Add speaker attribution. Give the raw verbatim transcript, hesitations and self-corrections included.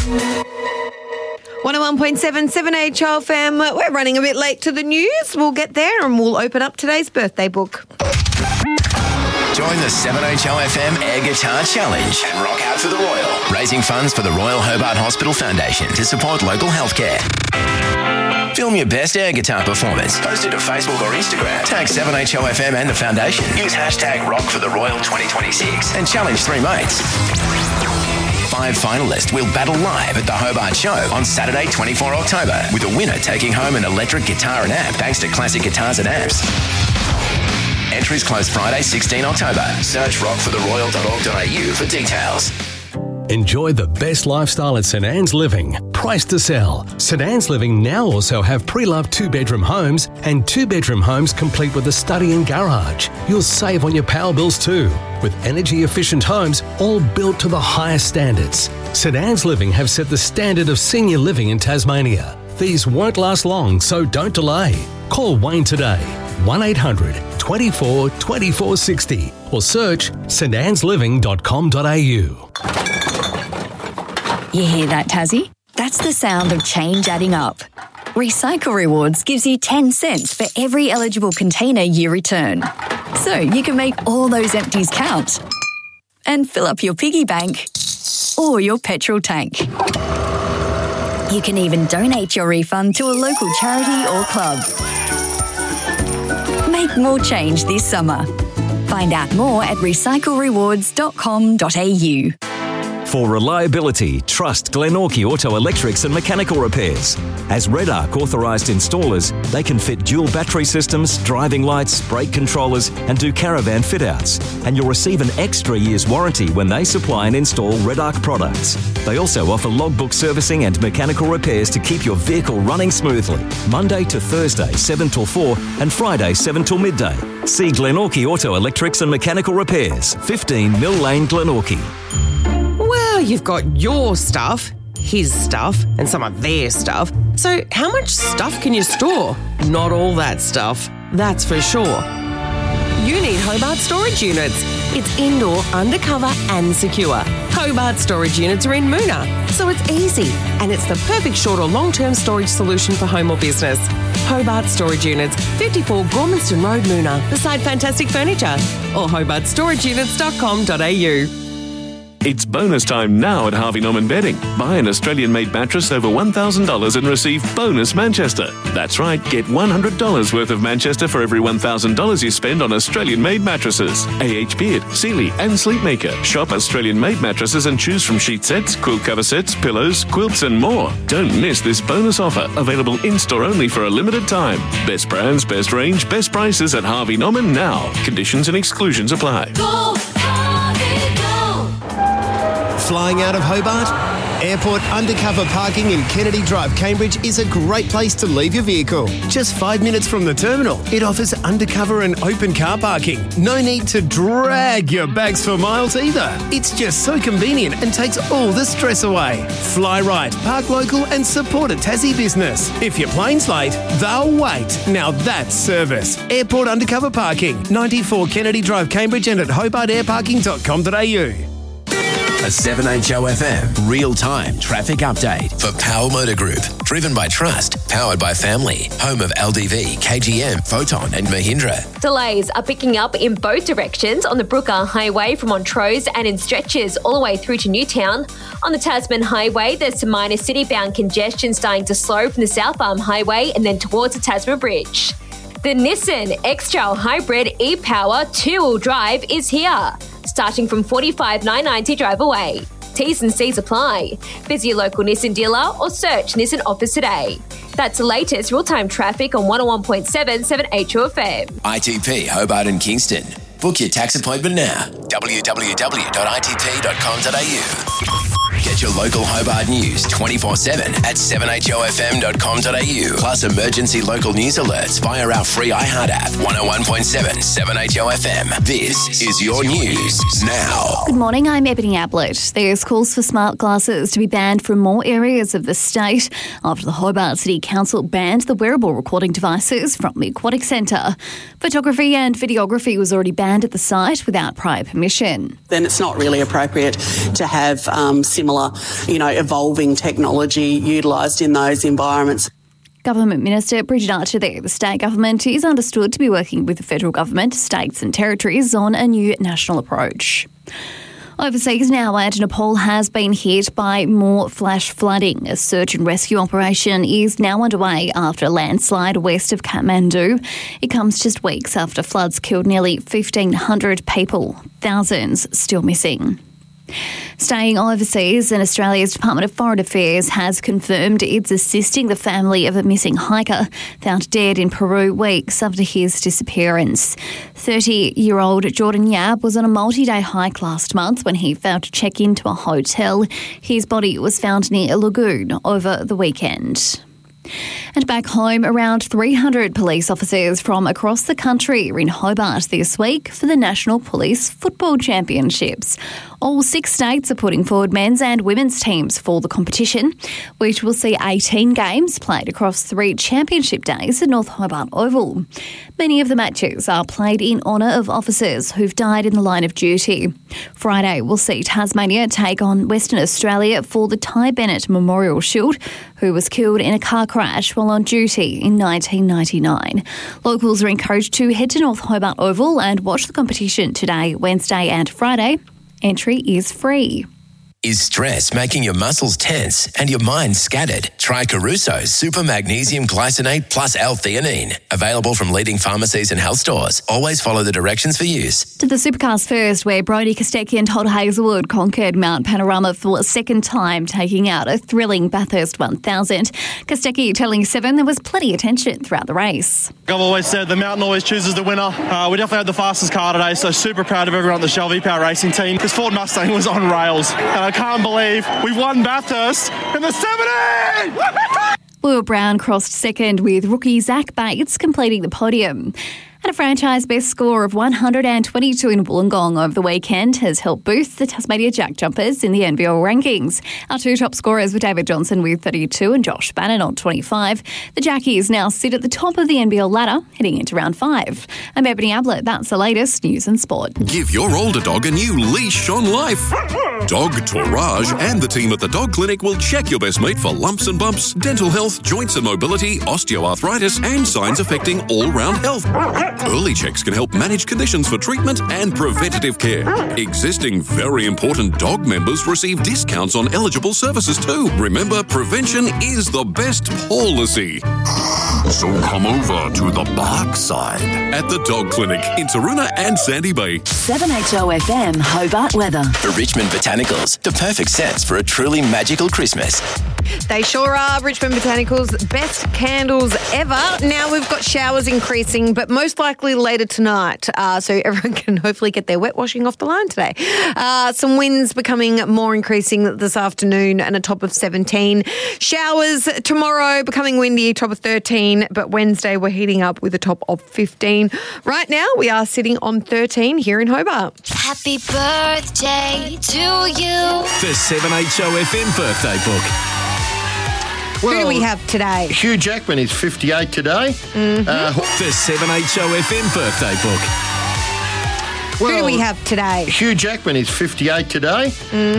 Speaker 1: one oh one point seven, seven H O F M. We're running a bit late to the news. We'll get there and we'll open up today's birthday book.
Speaker 2: Join the seven H O F M Air Guitar Challenge and rock out for the Royal, raising funds for the Royal Hobart Hospital Foundation to support local healthcare. Film your best air guitar performance. Post it to Facebook or Instagram. Tag seven H O F M and the foundation. Use hashtag Rock for the Royal twenty twenty-six and challenge three mates. Five finalists will battle live at the Hobart Show on Saturday, the twenty-fourth of October, with a winner taking home an electric guitar and amp thanks to Classic Guitars and Amps. Entries close Friday, the sixteenth of October. Search rock for the royal dot org dot a u for details.
Speaker 3: Enjoy the best lifestyle at St Anne's Living. Price to sell. St Anne's Living now also have pre-loved two-bedroom homes and two-bedroom homes complete with a study and garage. You'll save on your power bills too, with energy-efficient homes all built to the highest standards. St Anne's Living have set the standard of senior living in Tasmania. These won't last long, so don't delay. Call Wayne today, one eight hundred, twenty-four, twenty-four sixty, or search st annes living dot com dot a u.
Speaker 4: You hear that, Tassie? That's the sound of change adding up. Recycle Rewards gives you ten cents for every eligible container you return. So you can make all those empties count and fill up your piggy bank or your petrol tank. You can even donate your refund to a local charity or club. Make more change this summer. Find out more at recycle rewards dot com dot a u.
Speaker 5: For reliability, trust Glenorchy Auto Electrics and Mechanical Repairs. As Red Arc authorised installers, they can fit dual battery systems, driving lights, brake controllers and do caravan fit-outs. And you'll receive an extra year's warranty when they supply and install Red Arc products. They also offer logbook servicing and mechanical repairs to keep your vehicle running smoothly. Monday to Thursday, seven till four and Friday, seven till midday. See Glenorchy Auto Electrics and Mechanical Repairs, fifteen Mill Lane, Glenorchy.
Speaker 6: Well, you've got your stuff, his stuff, and some of their stuff. So how much stuff can you store? Not all that stuff, that's for sure. You need Hobart Storage Units. It's indoor, undercover and secure. Hobart Storage Units are in Moona, so it's easy. And it's the perfect short or long-term storage solution for home or business. Hobart Storage Units, fifty-four Gormanston Road, Moona, beside Fantastic Furniture. Or hobart storage units dot com dot a u.
Speaker 7: It's bonus time now at Harvey Norman Bedding. Buy an Australian-made mattress over one thousand dollars and receive bonus Manchester. That's right, get one hundred dollars worth of Manchester for every one thousand dollars you spend on Australian-made mattresses. A H Beard, Sealy and Sleepmaker. Shop Australian-made mattresses and choose from sheet sets, quilt cover sets, pillows, quilts and more. Don't miss this bonus offer, available in-store only for a limited time. Best brands, best range, best prices at Harvey Norman now. Conditions and exclusions apply.
Speaker 8: Go, Harvey, go!
Speaker 9: Flying out of Hobart? Airport undercover parking in Kennedy Drive, Cambridge is a great place to leave your vehicle. Just five minutes from the terminal, it offers undercover and open car parking. No need to drag your bags for miles either. It's just so convenient and takes all the stress away. Fly right, park local and support a Tassie business. If your plane's late, they'll wait. Now that's service. Airport undercover parking, ninety-four Kennedy Drive, Cambridge and at hobart air parking dot com dot a u.
Speaker 2: A seven H O F M real-time traffic update for Power Motor Group. Driven by trust, powered by family. Home of L D V, K G M, Photon and Mahindra.
Speaker 10: Delays are picking up in both directions on the Brooker Highway from Montrose and in stretches all the way through to Newtown. On the Tasman Highway, there's some minor city-bound congestion starting to slow from the South Arm Highway and then towards the Tasman Bridge. The Nissan X-Trail Hybrid e-Power two-wheel drive is here, starting from forty-five thousand nine hundred ninety dollars drive away. T's and C's apply. Visit your local Nissan dealer or search Nissan offers today. That's the latest real-time traffic on one oh one point seven, seven H O F M.
Speaker 2: I T P Hobart and Kingston. Book your tax appointment now. w w w dot i t p dot com dot a u. Get your local Hobart news twenty-four seven at seven h o f m dot com dot a u. Plus emergency local news alerts via our free iHeart app. one oh one point seven, seven H O F M. This is your news now.
Speaker 11: Good morning, I'm Ebony Ablett. There's calls for smart glasses to be banned from more areas of the state after the Hobart City Council banned the wearable recording devices from the Aquatic Centre. Photography and videography was already banned at the site without prior permission.
Speaker 12: Then it's not really appropriate to have um, similar similar, you know, evolving technology utilised in those environments.
Speaker 11: Government Minister Bridget Archer there. The state government is understood to be working with the federal government, states and territories on a new national approach. Overseas now, and Nepal has been hit by more flash flooding. A search and rescue operation is now underway after a landslide west of Kathmandu. It comes just weeks after floods killed nearly fifteen hundred people, thousands still missing. Staying overseas, and Australia's Department of Foreign Affairs has confirmed it's assisting the family of a missing hiker found dead in Peru weeks after his disappearance. thirty-year-old Jordan Yap was on a multi-day hike last month when he failed to check into a hotel. His body was found near a lagoon over the weekend. And back home, around three hundred police officers from across the country are in Hobart this week for the National Police Football Championships. All six states are putting forward men's and women's teams for the competition, which will see eighteen games played across three championship days at North Hobart Oval. Many of the matches are played in honour of officers who've died in the line of duty. Friday will see Tasmania take on Western Australia for the Ty Bennett Memorial Shield, who was killed in a car crash while on duty in nineteen ninety-nine. Locals are encouraged to head to North Hobart Oval and watch the competition today, Wednesday and Friday. Entry is free.
Speaker 2: Is stress making your muscles tense and your mind scattered? Try Caruso's Super Magnesium Glycinate Plus L-Theanine. Available from leading pharmacies and health stores. Always follow the directions for use.
Speaker 11: To the Supercars first, where Brodie Kostecki and Todd Hazelwood conquered Mount Panorama for a second time, taking out a thrilling Bathurst one thousand. Kostecki telling Seven there was plenty of tension throughout the race.
Speaker 13: I've always said the mountain always chooses the winner. Uh, we definitely had the fastest car today, so super proud of everyone at the Shell V-Power Racing team. This Ford Mustang was on rails, and I can't believe we won Bathurst in the seventy!
Speaker 11: Will Brown crossed second with rookie Zach Bates completing the podium. And a franchise best score of one hundred twenty-two in Wollongong over the weekend has helped boost the Tasmania Jack Jumpers in the N B L rankings. Our two top scorers were David Johnson with thirty-two and Josh Bannon on twenty-five. The Jackies now sit at the top of the N B L ladder, heading into round five. I'm Ebony Ablett. That's the latest news and sport.
Speaker 14: Give your older dog a new leash on life. Dog Tourage and the team at the Dog Clinic will check your best mate for lumps and bumps, dental health, joints and mobility, osteoarthritis, and signs affecting all-round health. Early checks can help manage conditions for treatment and preventative care. Existing very important dog members receive discounts on eligible services too. Remember, prevention is the best policy. So come over to the bark side at the Dog Clinic in Taroona and Sandy Bay.
Speaker 15: seven H O F M Hobart weather.
Speaker 2: For Richmond Botanicals, the perfect scents for a truly magical Christmas.
Speaker 1: They sure are. Richmond Botanicals, best candles ever. Now we've got showers increasing, but most likely later tonight. Uh, so everyone can hopefully get their wet washing off the line today. Uh, some winds becoming more increasing this afternoon and a top of seventeen. Showers tomorrow becoming windy, top of thirteen. But Wednesday we're heating up with a top of fifteen. Right now we are sitting on thirteen here in Hobart.
Speaker 8: Happy birthday to you.
Speaker 3: The seven H O F M birthday book.
Speaker 1: Who do we have today?
Speaker 16: Hugh Jackman is fifty-eight today.
Speaker 1: Mm-hmm.
Speaker 16: Uh,
Speaker 3: the seven H O F M birthday book.
Speaker 1: Who do we have today?
Speaker 16: Hugh Jackman is fifty-eight today.
Speaker 1: Mm-hmm.